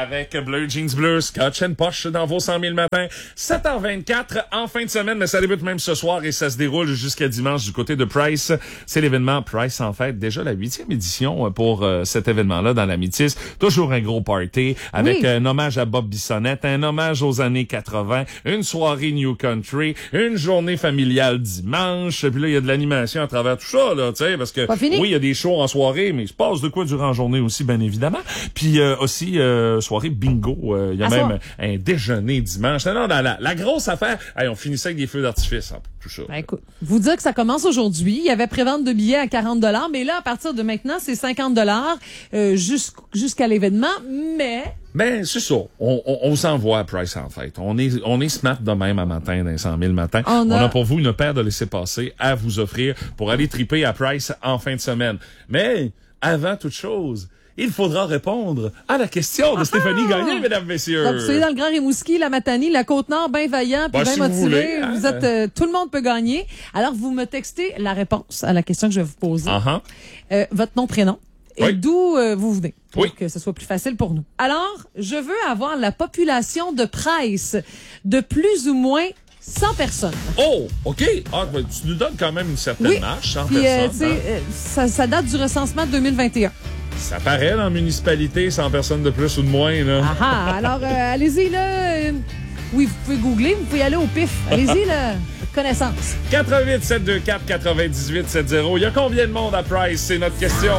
avec Bleu Jeans Bleu, Scotch and Posh dans vos 100 000 matins. 7h24 en fin de semaine, mais ça débute même ce soir et ça se déroule jusqu'à dimanche du côté de Price. C'est l'événement Price en fête. Déjà la 8e édition pour cet événement-là dans la Métis. Toujours un gros party avec un hommage à Bob Bissonnette, un hommage aux années 80, une soirée New Country, une journée familiale dimanche. Puis là, il y a de l'animation à travers tout ça, là, tu sais, parce que oui, il y a des shows en soirée, mais il se passe de quoi durant la journée aussi, bien évidemment. Puis aussi soirée bingo. Il y a même un déjeuner dimanche. Non, la grosse affaire. Hey, on finissait avec des feux d'artifice, hein, tout ça. Ben, écoute, vous dire que ça commence aujourd'hui. Il y avait prévente de billets à 40 $, mais là, à partir de maintenant, c'est 50 $, jusqu'à l'événement. Ben, c'est ça. On s'envoie à Price en fête. On est smart de même à matin, dans 100 000 matins. On a pour vous une paire de laissez-passer à vous offrir pour aller triper à Price en fin de semaine. Mais, avant toute chose, il faudra répondre à la question de Stéphanie Gagné, mesdames, messieurs. Donc, vous soyez dans le Grand Rimouski, la Matanie, la Côte-Nord, bien vaillant, puis bien motivé. Vous êtes, tout le monde peut gagner. Alors, vous me textez la réponse à la question que je vais vous poser. Votre nom, prénom. Et d'où vous venez, pour que ce soit plus facile pour nous. Alors, je veux avoir la population de Price de plus ou moins 100 personnes. Oh, OK. Ah, ben, tu nous donnes quand même une certaine marche, 100 personnes. Ça date du recensement de 2021. Ça paraît dans la municipalité, 100 personnes de plus ou de moins, là. Alors, allez-y, là. Oui, vous pouvez googler, vous pouvez aller au pif. Allez-y, là. Connaissance. 88 724 98 70. Il y a combien de monde à Price? C'est notre question.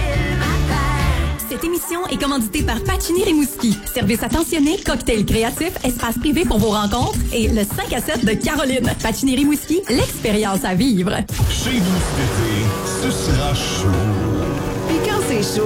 Cette émission est commanditée par Pacini Rimouski. Service attentionné, cocktail créatif, espace privé pour vos rencontres et le 5 à 7 de Caroline. Pacini Rimouski, l'expérience à vivre. Chez vous cet été, ce sera chaud. Et quand c'est chaud,